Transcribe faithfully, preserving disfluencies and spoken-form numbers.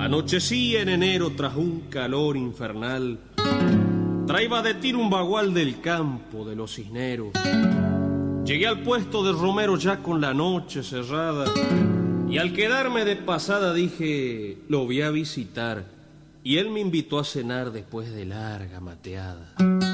Anochecía en enero tras un calor infernal. Traía de tiro un bagual del campo de los cisneros. Llegué al puesto de Romero ya con la noche cerrada, y al quedarme de pasada dije, lo voy a visitar, y él me invitó a cenar después de larga mateada.